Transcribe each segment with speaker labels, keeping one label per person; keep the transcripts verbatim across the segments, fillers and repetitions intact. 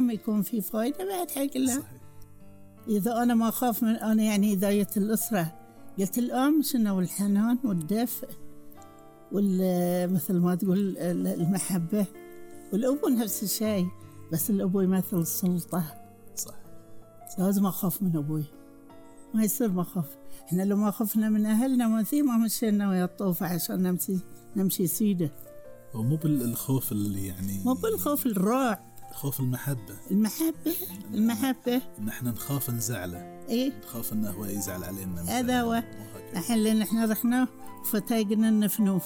Speaker 1: الأم يكون في فايدة بعد حق الله. إذا أنا ما أخاف من أنا يعني إذا جت الأسرة قلت الأم شنو الحنان والدفء ومثل ما تقول المحبة، والأبو نفس الشيء، بس الأبو يمثل السلطة.
Speaker 2: صح.
Speaker 1: لازم أخاف من أبوي، ما يصير ما أخاف. إحنا لو ما خفنا من أهلنا ما في ما مشينا ويا الطوفة عشان نمشي نمشي سيدة.
Speaker 2: ومو بالخوف اللي يعني
Speaker 1: مو بالخوف الرعب،
Speaker 2: خوف المحبة.
Speaker 1: المحبة المحبة
Speaker 2: إن إحنا نخاف نزعله.
Speaker 1: إيه،
Speaker 2: نخاف إنه هو يزعل علينا.
Speaker 1: هذا هو. الحين لأن إحنا رحنا وفتاقنا النفنوف.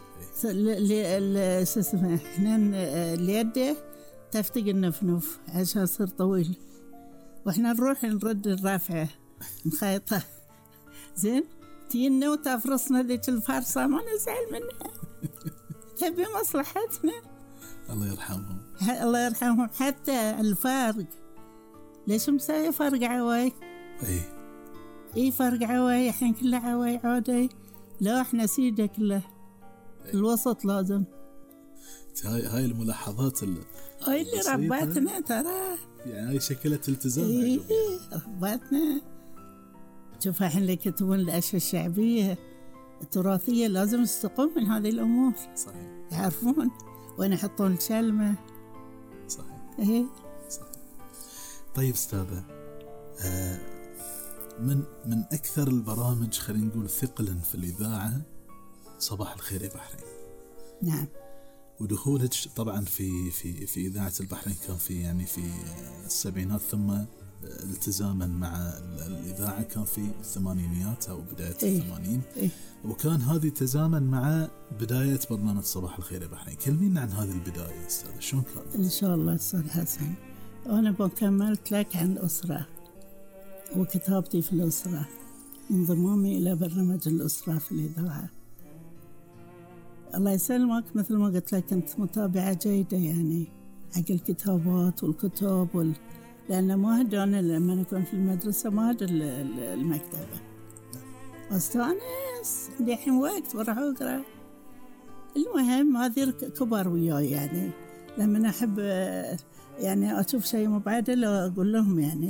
Speaker 1: اللي شو اسمه إحنا اليد تفتق النفنوف عشان يصير طويل، وإحنا نروح نرد الرافعة نخيطها زين تينا وتفرصنا ذيك الفرصة ما نزعل منها. تبي مصلحتنا.
Speaker 2: الله يرحمهم.
Speaker 1: الله يرحمهم. حتى الفارق ليش مساوي فرق عواي؟
Speaker 2: اي
Speaker 1: اي فرق عواي، الحين كله عواي عادي. لا احنا سيدة كله. أي. الوسط لازم.
Speaker 2: هاي هاي الملاحظات اللي
Speaker 1: هاي اللي رباتنا ترى،
Speaker 2: يعني هاي شكلت التزام.
Speaker 1: اي رباتنا. شوف الحين اللي يكتبون الأشياء الشعبية التراثية لازم يستقون من هذه الأمور.
Speaker 2: صحيح.
Speaker 1: يعرفون وين يحطون الكلمة.
Speaker 2: صحيح.
Speaker 1: ايه
Speaker 2: صحيح. طيب أستاذة، آه من من أكثر البرامج خلينا نقول ثقلا في الإذاعة صباح الخير يا بحرين.
Speaker 1: نعم.
Speaker 2: ودخولك طبعا في في في إذاعة البحرين كان في يعني في السبعينات، ثم التزاما مع الإذاعة كان في الثمانينيات أو بداية
Speaker 1: إيه؟
Speaker 2: الثمانين.
Speaker 1: إيه؟
Speaker 2: وكان هذه تزامن مع بداية برنامج صباح الخير يا بحرين. كلمينا عن هذه البداية أستاذ، شلون كانت؟
Speaker 1: إن شاء الله أستاذ حسن، أنا بكملت لك عن الأسرة وكتابتي في الأسرة، انضمامي إلى برنامج الأسرة في الإذاعة. الله يسلمك، مثل ما قلت لك كنت متابعة جيدة يعني حق الكتابات والكتاب وال... لأن ما هدانا لما نكون في المدرسة ما هدا المكتبة، واستانس عندي الحين وقت وراح أقرأ. المهم هذه كبر وياي يعني لما أحب يعني أشوف شيء مبعدل أقول لهم يعني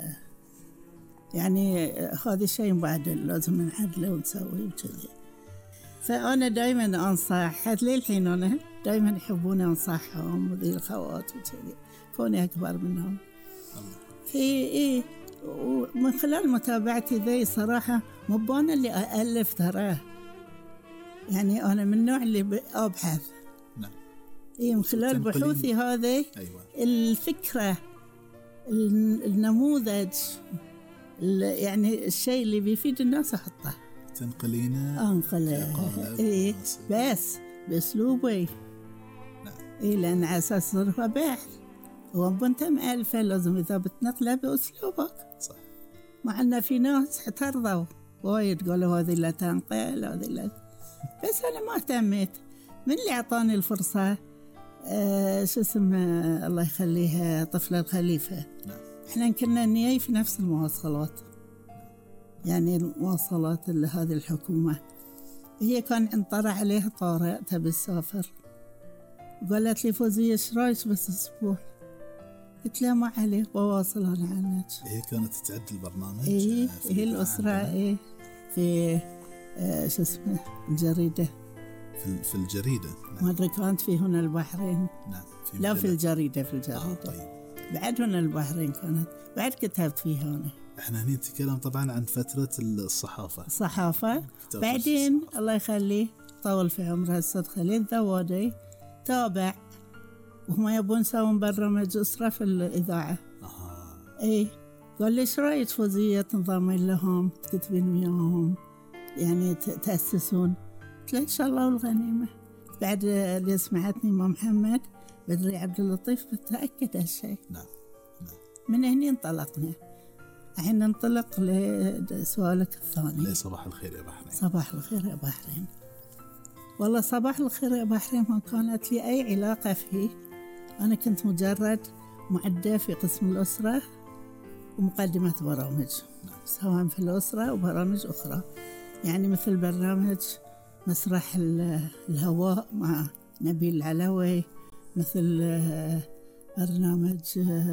Speaker 1: يعني هذا الشيء مبعدل لازم نعدله ونسويه وكذي. فأنا دائما أنصح حتى للحين، أنا دائما يحبون أنصحهم وذي الخوات وكذي كوني أكبر منهم. إيه إيه ومن خلال متابعتي ذي صراحة مو بأنا اللي ألف تراه، يعني أنا من النوع اللي أبحث.
Speaker 2: نعم.
Speaker 1: إيه من خلال بحوثي هذه.
Speaker 2: أيوة.
Speaker 1: الفكرة، النموذج، يعني الشيء اللي بيفيد الناس أحطه.
Speaker 2: تنقلينه.
Speaker 1: أنقله. إيه بس بأسلوبي.
Speaker 2: نعم.
Speaker 1: إيه لأن على أساس هو بحث وأنت مألفة لازم إذا بتنقله بأسلوبك.
Speaker 2: صح.
Speaker 1: مع أن في ناس حترضوا وايد قالوا هذه لا تنقل هذه لا، بس أنا ما اهتميت. من اللي أعطاني الفرصة آه شو اسمه الله يخليها طفلة الخليفة.
Speaker 2: نعم.
Speaker 1: إحنا كنا نيجي في نفس المواصلات، يعني المواصلات اللي هذه الحكومة، هي كان انطرح عليها طارئ تبي تسافر، قالت لي فوزية ايش رايك بس اسبوع؟ قلت لها ما عليه بواصل انا عنك.
Speaker 2: هي كانت تعد البرنامج.
Speaker 1: ايه هي الأسرة. ايه في آه شو اسمه الجريدة،
Speaker 2: في في الجريدة.
Speaker 1: نعم. ما ادري كانت في هنا البحرين.
Speaker 2: نعم.
Speaker 1: في لا في الجريدة في الجريدة.
Speaker 2: آه طيب.
Speaker 1: بعد هنا البحرين كانت، بعد كتبت فيها أنا.
Speaker 2: احنا هني نتكلم طبعا عن فترة الصحافة.
Speaker 1: الصحافة. بعدين الصحافة. الله يخليه طول في عمره الأستاذ خليل ذوادي تابع، وهم يبون يسوون برنامج أسرة في الإذاعة.
Speaker 2: آه.
Speaker 1: إيه قال لي إيش رأيك فوزية تنضمين لهم تكتبين وياهم يعني تأسسون؟ قلت له إن شاء الله والغنيمة. بعد اللي سمعتني ما محمد بدري عبد اللطيف بتأكد هالشيء.
Speaker 2: نعم. نعم.
Speaker 1: من هني انطلقنا. الحين ننطلق لسؤالك الثاني.
Speaker 2: ليه صباح الخير يا بحرين.
Speaker 1: صباح الخير يا بحرين. والله صباح الخير يا بحرين ما كانت لي أي علاقة فيه، أنا كنت مجرد معدة في قسم الأسرة ومقدمة برامج.
Speaker 2: نعم.
Speaker 1: سواء في الأسرة وبرامج أخرى، يعني مثل برنامج مسرح الهواء مع نبيل العلوي، مثل برنامج